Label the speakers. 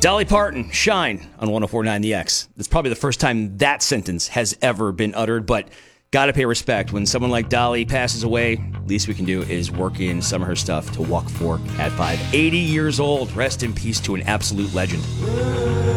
Speaker 1: Dolly Parton, Shine on 104.9 The X. It's probably the first time that sentence has ever been uttered, but gotta pay respect. When someone like Dolly passes away, least we can do is work in some of her stuff to Walk Fork at 5. 80 years old. Rest in peace to an absolute legend.